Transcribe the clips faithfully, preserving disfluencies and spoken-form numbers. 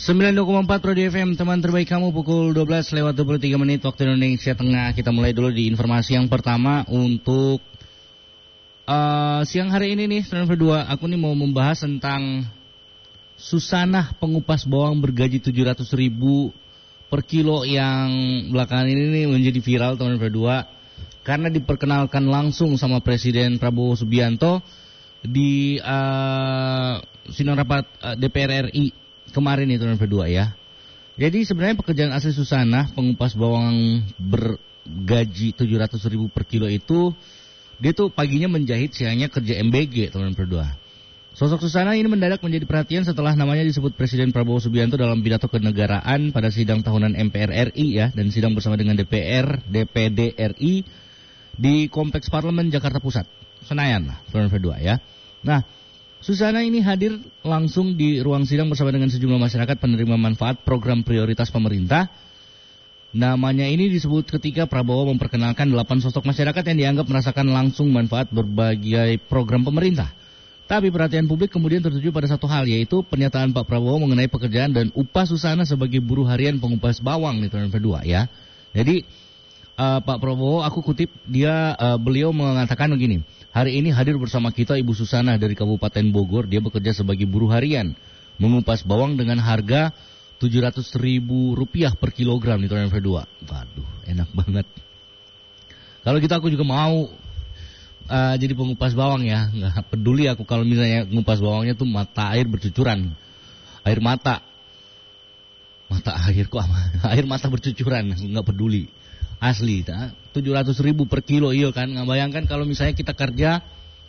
sembilan puluh dua koma empat Radio F M, teman terbaik kamu, pukul dua belas lewat dua puluh tiga menit waktu Indonesia Tengah. Kita mulai dulu di informasi yang pertama untuk uh, siang hari ini nih, sembilan puluh dua. Aku nih mau membahas tentang Susanah pengupas bawang bergaji tujuh ratus ribu per kilo yang belakangan ini nih menjadi viral, teman berdua, karena diperkenalkan langsung sama Presiden Prabowo Subianto di uh, sidang rapat uh, D P R R I kemarin itu, teman berdua ya. Jadi sebenarnya pekerjaan asli Susanah pengupas bawang bergaji tujuh ratus ribu per kilo itu, dia tuh paginya menjahit, siangnya kerja M B G, teman berdua. Sosok Susanah ini mendadak menjadi perhatian setelah namanya disebut Presiden Prabowo Subianto dalam pidato kenegaraan pada sidang tahunan M P R R I ya, dan sidang bersama dengan D P R, D P D R I di Kompleks Parlemen Jakarta Pusat, Senayan lah, teman berdua ya. Nah, Susanah ini hadir langsung di ruang sidang bersama dengan sejumlah masyarakat penerima manfaat program prioritas pemerintah. Namanya ini disebut ketika Prabowo memperkenalkan delapan sosok masyarakat yang dianggap merasakan langsung manfaat berbagai program pemerintah. Tapi perhatian publik kemudian tertuju pada satu hal, yaitu pernyataan Pak Prabowo mengenai pekerjaan dan upah Susanah sebagai buruh harian pengupas bawang nih, teman berdua ya. Jadi uh, Pak Prabowo, aku kutip, dia uh, beliau mengatakan begini. Hari ini hadir bersama kita Ibu Susanah dari Kabupaten Bogor. Dia bekerja sebagai buruh harian mengupas bawang dengan harga tujuh ratus ribu rupiah per kilogram nih, teman berdua. Waduh, enak banget. Kalau gitu aku juga mau Uh, jadi pengupas bawang ya. Nggak peduli aku kalau misalnya pengupas bawangnya tuh mata air bercucuran, air mata mata air kok air mata bercucuran, nggak peduli, asli. Tujuh ratus ribu per kilo, iya kan. Nggak bayangkan kalau misalnya kita kerja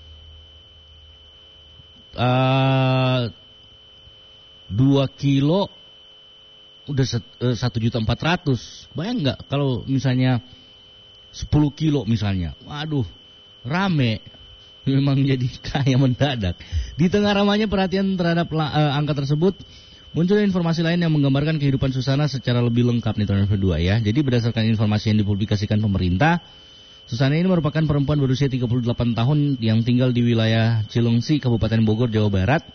uh, dua kilo udah satu juta empat ratus. Bayang nggak kalau misalnya sepuluh kilo misalnya, waduh, rame, memang jadi kaya mendadak. Di tengah ramainya perhatian terhadap uh, angka tersebut, muncul informasi lain yang menggambarkan kehidupan Susanah secara lebih lengkap nih, teman berdua ya. Jadi berdasarkan informasi yang dipublikasikan pemerintah, Susanah ini merupakan perempuan berusia tiga puluh delapan tahun yang tinggal di wilayah Cilengsi, Kabupaten Bogor, Jawa Barat.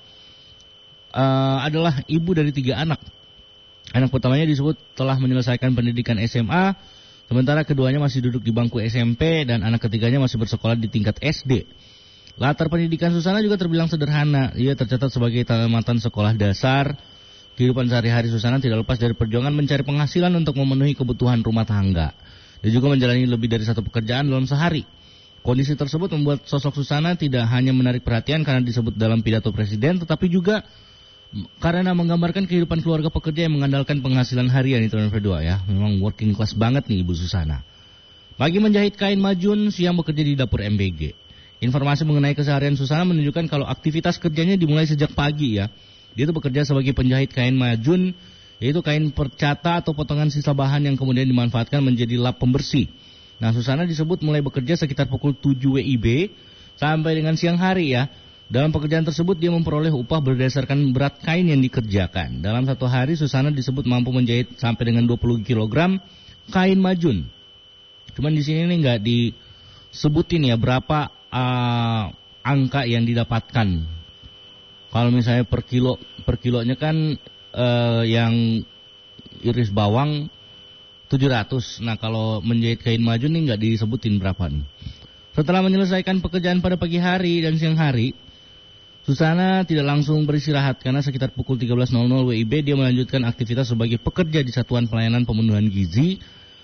Uh, adalah ibu dari tiga anak. Anak pertamanya disebut telah menyelesaikan pendidikan S M A, sementara keduanya masih duduk di bangku S M P dan anak ketiganya masih bersekolah di tingkat S D. Latar pendidikan Susanah juga terbilang sederhana. Ia tercatat sebagai tamatan sekolah dasar. Kehidupan sehari-hari Susanah tidak lepas dari perjuangan mencari penghasilan untuk memenuhi kebutuhan rumah tangga. Dia juga menjalani lebih dari satu pekerjaan dalam sehari. Kondisi tersebut membuat sosok Susanah tidak hanya menarik perhatian karena disebut dalam pidato presiden, tetapi juga karena menggambarkan kehidupan keluarga pekerja yang mengandalkan penghasilan harian itu, teman berdua ya. Memang working class banget nih Ibu Susanah. Pagi menjahit kain majun, siang bekerja di dapur M B G. Informasi mengenai keseharian Susanah menunjukkan kalau aktivitas kerjanya dimulai sejak pagi ya. Dia itu bekerja sebagai penjahit kain majun, yaitu kain percata atau potongan sisa bahan yang kemudian dimanfaatkan menjadi lap pembersih. Nah, Susanah disebut mulai bekerja sekitar pukul tujuh W I B sampai dengan siang hari ya. Dalam pekerjaan tersebut dia memperoleh upah berdasarkan berat kain yang dikerjakan. Dalam satu hari Susanah disebut mampu menjahit sampai dengan dua puluh kilogram kain majun. Cuman di sini nih nggak disebutin ya berapa uh, angka yang didapatkan. Kalau misalnya per kilo, per kilonya kan uh, yang iris bawang tujuh ratus. Nah, kalau menjahit kain majun nih nggak disebutin berapa nih. Setelah menyelesaikan pekerjaan pada pagi hari dan siang hari, Susanah tidak langsung beristirahat karena sekitar pukul tiga belas W I B dia melanjutkan aktivitas sebagai pekerja di Satuan Pelayanan Pemenuhan Gizi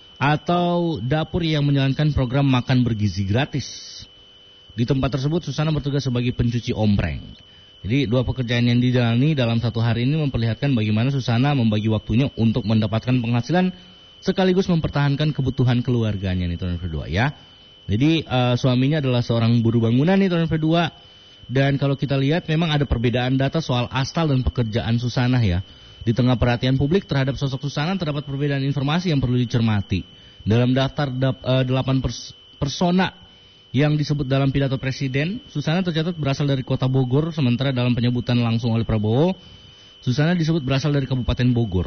atau dapur yang menjalankan program makan bergizi gratis. Di tempat tersebut Susanah bertugas sebagai pencuci ompreng. Jadi dua pekerjaan yang dijalani dalam satu hari ini memperlihatkan bagaimana Susanah membagi waktunya untuk mendapatkan penghasilan sekaligus mempertahankan kebutuhan keluarganya nih, teman berdua ya. Jadi uh, suaminya adalah seorang buruh bangunan nih, teman berdua. Dan kalau kita lihat memang ada perbedaan data soal asal dan pekerjaan Susanah ya. Di tengah perhatian publik terhadap sosok Susanah terdapat perbedaan informasi yang perlu dicermati. Dalam daftar dap, uh, delapan pers- persona yang disebut dalam pidato presiden, Susanah tercatat berasal dari kota Bogor, sementara dalam penyebutan langsung oleh Prabowo, Susanah disebut berasal dari Kabupaten Bogor.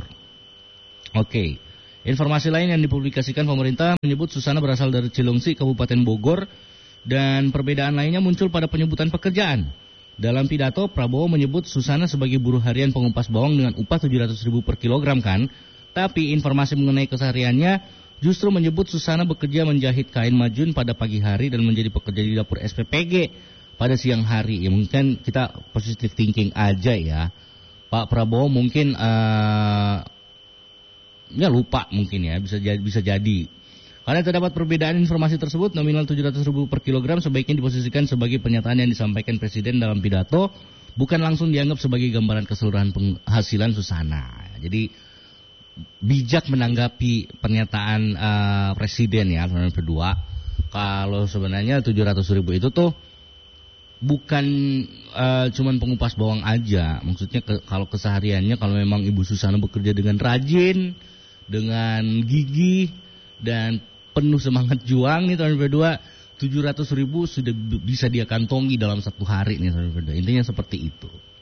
Oke. Informasi lain yang dipublikasikan pemerintah menyebut Susanah berasal dari Cilengsi, Kabupaten Bogor. Dan perbedaan lainnya muncul pada penyebutan pekerjaan. Dalam pidato, Prabowo menyebut Susana sebagai buruh harian pengupas bawang dengan upah tujuh ratus ribu per kilogram kan. Tapi informasi mengenai kesehariannya justru menyebut Susana bekerja menjahit kain majun pada pagi hari dan menjadi pekerja di dapur S P P G pada siang hari. Ya mungkin kita positive thinking aja ya. Pak Prabowo mungkin uh, ya lupa mungkin ya, bisa jadi, bisa jadi. Karena terdapat perbedaan informasi tersebut, nominal tujuh ratus ribu per kilogram sebaiknya diposisikan sebagai pernyataan yang disampaikan Presiden dalam pidato, bukan langsung dianggap sebagai gambaran keseluruhan penghasilan Susana. Jadi bijak menanggapi pernyataan uh, Presiden ya, nomor kedua. Kalau sebenarnya tujuh ratus ribu itu tuh bukan uh, cuman pengupas bawang aja. Maksudnya ke, kalau kesehariannya, kalau memang Ibu Susana bekerja dengan rajin, dengan gigih, dan penuh semangat juang nih tahun kedua, tujuh ratus ribu sudah bisa dia kantongi dalam satu hari nih tahun kedua. Intinya seperti itu.